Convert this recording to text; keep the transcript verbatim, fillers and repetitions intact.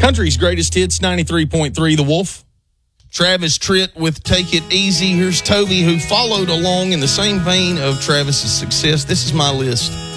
Country's greatest hits, ninety-three point three The Wolf. Travis Tritt with Take It Easy. Here's Toby, who followed along in the same vein of Travis's success. This is my list.